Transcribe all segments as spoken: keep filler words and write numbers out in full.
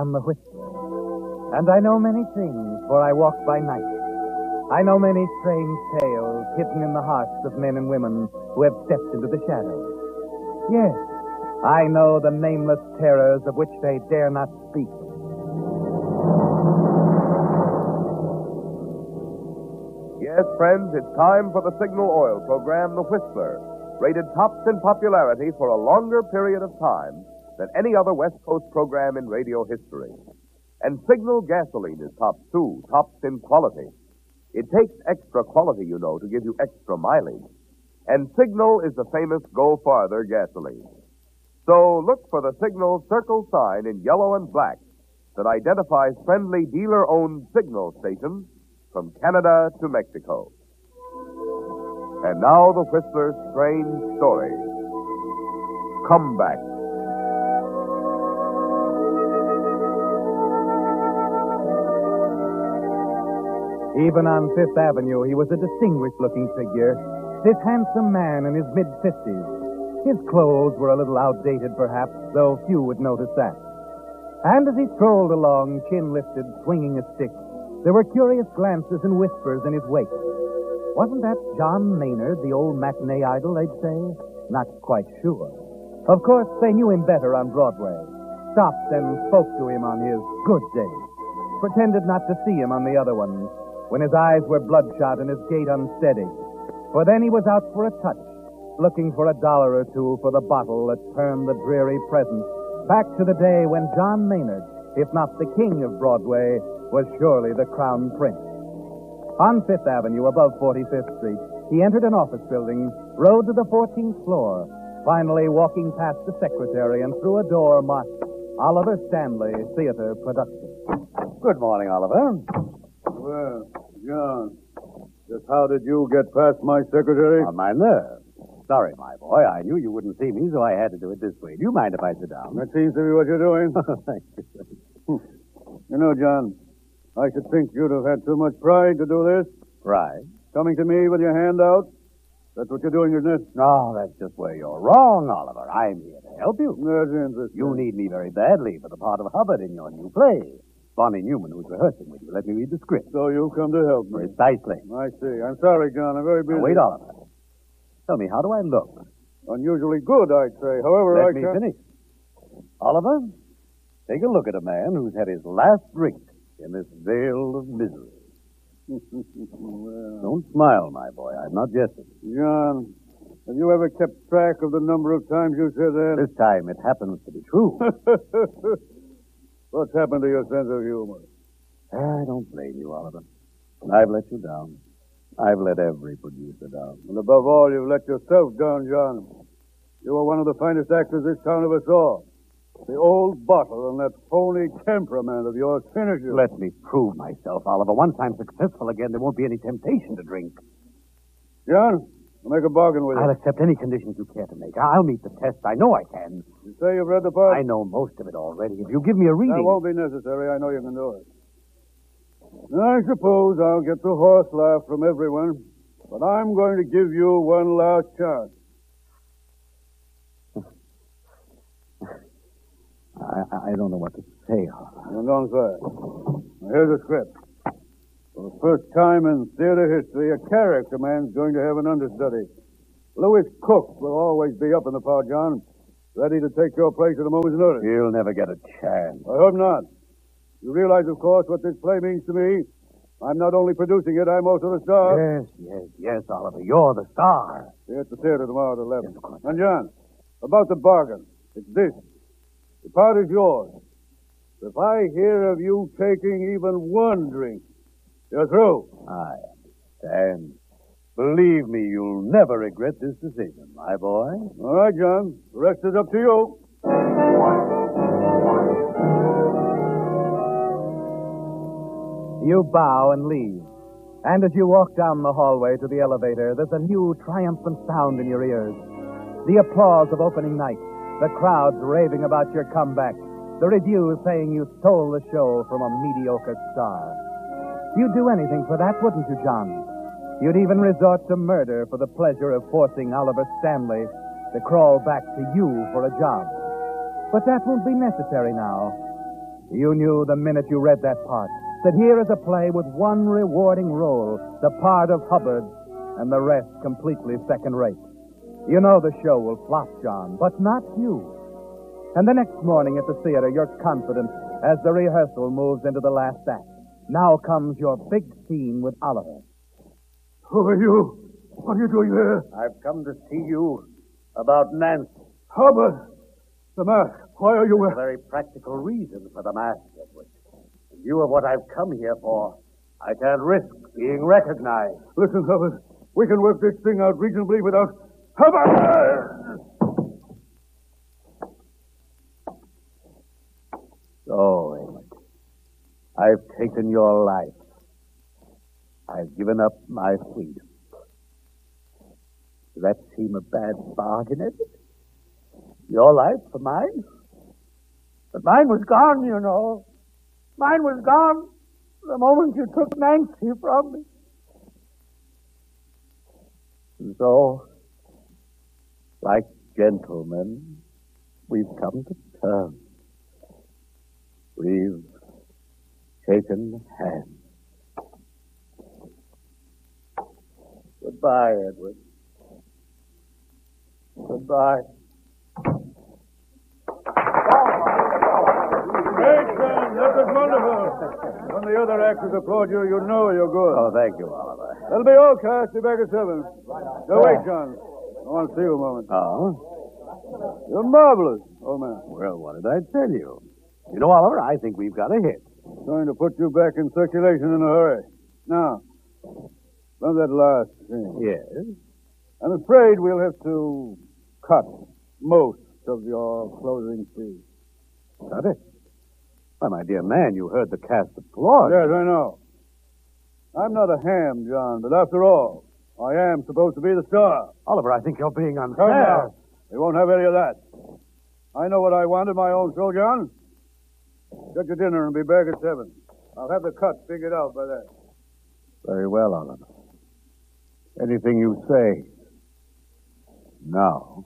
am the Whistler, and I know many things, for I walk by night. I know many strange tales hidden in the hearts of men and women who have stepped into the shadows. Yes, I know the nameless terrors of which they dare not speak. Yes, friends, it's time for the Signal Oil program, The Whistler, rated tops in popularity for a longer period of time than any other West Coast program in radio history. And Signal gasoline is tops, too, tops in quality. It takes extra quality, you know, to give you extra mileage. And Signal is the famous Go Farther gasoline. So look for the Signal circle sign in yellow and black that identifies friendly dealer-owned Signal stations from Canada to Mexico. And now the Whistler's strange story. Come back. Even on Fifth Avenue, he was a distinguished-looking figure, this handsome man in his mid-fifties. His clothes were a little outdated, perhaps, though few would notice that. And as he strolled along, chin lifted, swinging a stick, there were curious glances and whispers in his wake. Wasn't that John Maynard, the old matinee idol, they'd say? Not quite sure. Of course, they knew him better on Broadway, stopped and spoke to him on his good days, pretended not to see him on the other ones, when his eyes were bloodshot and his gait unsteady. For then he was out for a touch, looking for a dollar or two for the bottle that turned the dreary present back to the day when John Maynard, if not the king of Broadway, was surely the crown prince. On Fifth Avenue, above forty-fifth Street, he entered an office building, rode to the fourteenth floor, finally walking past the secretary and through a door marked Oliver Stanley Theater Productions. Good morning, Oliver. Well, John, just how did you get past my secretary? On my nerve. Sorry, my boy. I knew you wouldn't see me, so I had to do it this way. Do you mind if I sit down? That seems to be what you're doing. Thank you. You know, John, I should think you'd have had too much pride to do this. Pride? Coming to me with your hand out. That's what you're doing, isn't it? No, that's just where you're wrong, Oliver. I'm here to help you. That's interesting. You need me very badly for the part of Hubbard in your new play. Bonnie Newman, who's rehearsing with you. Let me read the script. So you come to help me. Precisely. I see. I'm sorry, John. I'm very busy. Now, wait, Oliver. Tell me, how do I look? Unusually good, I'd say. However, Let I me can't... finish. Oliver, take a look at a man who's had his last drink in this vale of misery. Well, Don't smile, my boy. I'm not jesting. John, have you ever kept track of the number of times you said that? This time it happens to be true. What's happened to your sense of humor? I don't blame you, Oliver. I've let you down. I've let every producer down. And above all, you've let yourself down, John. You were one of the finest actors this town ever saw. The old bottle and that phony temperament of yours finishes. Let me prove myself, Oliver. Once I'm successful again, there won't be any temptation to drink. John, I'll make a bargain with you. I'll accept any conditions you care to make. I'll meet the test. I know I can. You say you've read the part? I know most of it already. If you give me a reading... That won't be necessary. I know you can do it. I suppose I'll get the horse laugh from everyone, but I'm going to give you one last chance. I, I don't know what to say, Oliver. And don't say. Now, here's the script. For the first time in theater history, a character man's going to have an understudy. Louis Cook will always be up in the part, John, ready to take your place at a moment's notice. You'll never get a chance. I hope not. You realize, of course, what this play means to me. I'm not only producing it, I'm also the star. Yes, yes, yes, Oliver. You're the star. See you at the theater tomorrow at eleven. Yes, of course. And, John, about the bargain, it's this. The part is yours. If I hear of you taking even one drink, you're through. I understand. Believe me, you'll never regret this decision, my boy. All right, John. The rest is up to you. You bow and leave. And as you walk down the hallway to the elevator, there's a new triumphant sound in your ears. The applause of opening night. The crowds raving about your comeback. The reviews saying you stole the show from a mediocre star. You'd do anything for that, wouldn't you, John? You'd even resort to murder for the pleasure of forcing Oliver Stanley to crawl back to you for a job. But that won't be necessary now. You knew the minute you read that part that here is a play with one rewarding role, the part of Hubbard, and the rest completely second-rate. You know the show will flop, John, but not you. And the next morning at the theater, you're confident as the rehearsal moves into the last act. Now comes your big scene with Oliver. Who are you? What are you doing here? I've come to see you about Nancy. Hubbard! The mask. Why are you A here? very practical reason for the mask, Edward. In view of what I've come here for, I can't risk being recognized. Listen, Hubbard. We can work this thing out reasonably without... Hubbard! So, Edward, I've taken your life. I've given up my freedom. Does that seem a bad bargain, Edward? Your life for mine? But mine was gone, you know. Mine was gone the moment you took Nancy from me. And so, like gentlemen, we've come to terms. We've shaken hands. Goodbye, Edward. Goodbye. Great, son. That was wonderful. When the other actors applaud you, you know you're good. Oh, thank you, Oliver. That'll be all, Cass. Be back at seven. Now, wait, John. I want to see you a moment. Oh? You're marvelous, old man. Well, what did I tell you? You know, Oliver, I think we've got a hit. Going to put you back in circulation in a hurry. Now, from that last scene. Yes? I'm afraid we'll have to cut most of your closing scene. Got it? Why, my dear man, you heard the cast applaud. Yes, I know. I'm not a ham, John, but after all, I am supposed to be the star. Oliver, I think you're being Come unfair. now. We won't have any of that. I know what I want in my own show, John. Get your dinner and be back at seven. I'll have the cut figured out by then. Very well, Oliver. Anything you say. Now.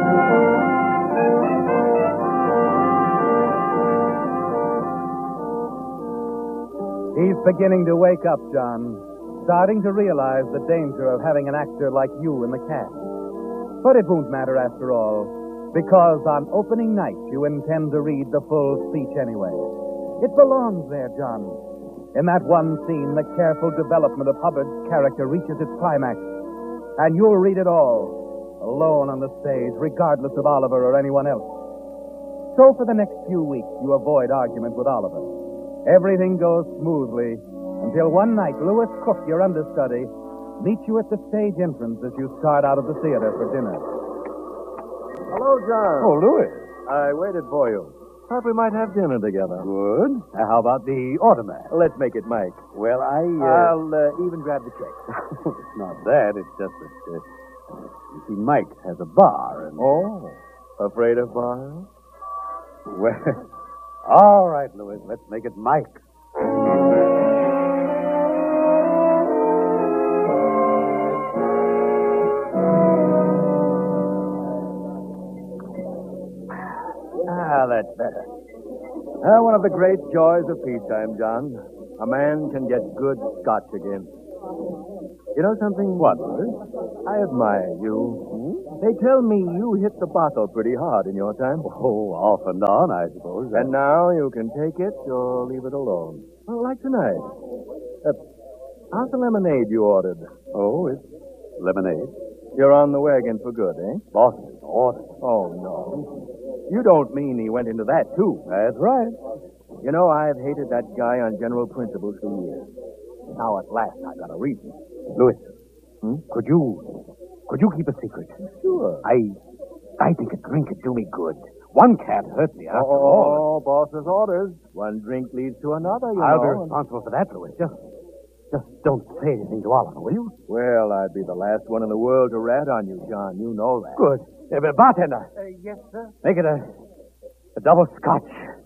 He's beginning to wake up, John, starting to realize the danger of having an actor like you in the cast. But it won't matter after all, because on opening night you intend to read the full speech anyway. It belongs there, John. In that one scene, the careful development of Hubbard's character reaches its climax, and you'll read it all, alone on the stage, regardless of Oliver or anyone else. So for the next few weeks, you avoid argument with Oliver. Everything goes smoothly until one night Lewis Cook, your understudy, meets you at the stage entrance as you start out of the theater for dinner. Hello, John. Oh, Louis. I waited for you. Thought we might have dinner together. Good. Uh, how about the automat? Let's make it Mike. Well, I, uh... I'll uh, even grab the check. It's not that. It's just that, uh, you see, Mike has a bar, and... Oh, afraid of bars? Well, all right, Louis, let's make it Mike. Ah, that's better. Ah, one of the great joys of peacetime, John. A man can get good scotch again. You know something? What? I admire you. They tell me you hit the bottle pretty hard in your time. Oh, off and on, I suppose. And now you can take it or leave it alone. Well, like tonight. Uh, how's the lemonade you ordered? Oh, it's lemonade. You're on the wagon for good, eh? Boston order. Oh, no. You don't mean he went into that, too. That's right. You know, I've hated that guy on general principles for years. Now, at last, I got a reason. Louis, Hmm? could you, could you keep a secret? Sure. I, I think a drink could do me good. One can't hurt me after all. Oh, boss's orders. One drink leads to another, you I'll know. be responsible for that, Louis. Just, just don't say anything to Oliver, will you? Well, I'd be the last one in the world to rat on you, John. You know that. Good. Uh, but bartender, Uh, yes, sir. make it a, a double scotch.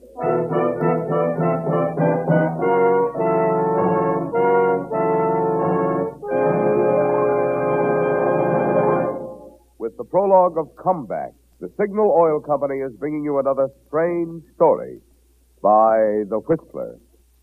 With the prologue of Comeback, the Signal Oil Company is bringing you another strange story. by the Whistler.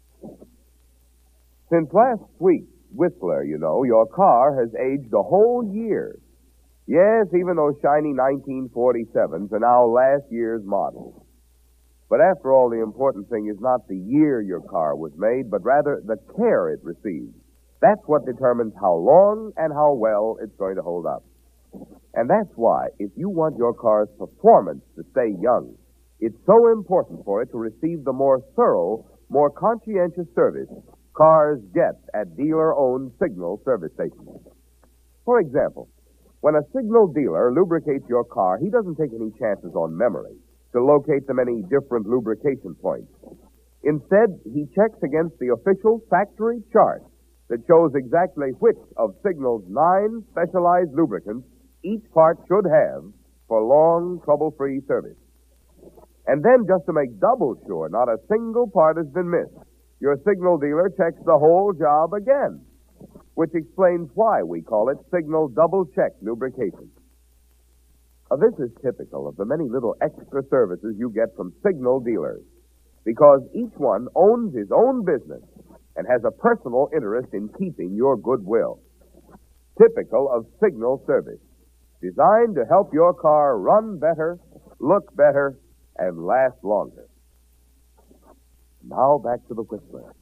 Since last week's Whistler, you know, your car has aged a whole year. Yes, even those shiny nineteen forty-sevens are now last year's models. But after all, the important thing is not the year your car was made, but rather the care it received. That's what determines how long and how well it's going to hold up. And that's why, if you want your car's performance to stay young, it's so important for it to receive the more thorough, more conscientious service cars get at dealer-owned Signal service stations. For example, when a Signal dealer lubricates your car, he doesn't take any chances on memory to locate the many different lubrication points. Instead, he checks against the official factory chart that shows exactly which of Signal's nine specialized lubricants each part should have for long, trouble-free service. And then, just to make double sure not a single part has been missed, your Signal dealer checks the whole job again, which explains why we call it Signal Double-Check Lubrication. Now, this is typical of the many little extra services you get from Signal dealers, because each one owns his own business and has a personal interest in keeping your goodwill. Typical of Signal service, designed to help your car run better, look better, and last longer. Now back to the Whistler.